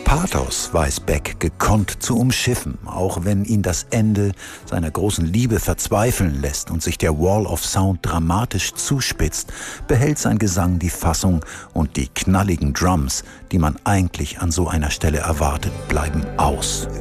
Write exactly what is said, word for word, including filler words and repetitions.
Pathos weiß Beck gekonnt zu umschiffen, auch wenn ihn das Ende seiner großen Liebe verzweifeln lässt und sich der Wall of Sound dramatisch zuspitzt, behält sein Gesang die Fassung und die knalligen Drums, die man eigentlich an so einer Stelle erwartet, bleiben aus.